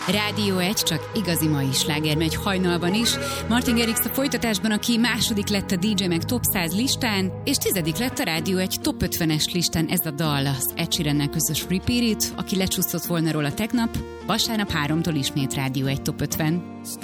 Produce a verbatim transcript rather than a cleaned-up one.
Rádió egy, csak igazi mai sláger megy hajnalban is. Martin Garrix a folytatásban, aki második lett a dé dzsé Mag Top száz listán, és tizedik lett a Rádió egy Top ötvenes listán. Ez a dal az Ed Sheerannel közös Repeat It, aki lecsúszott volna róla tegnap. Vasárnap háromtól ismét Rádió egy Top ötven.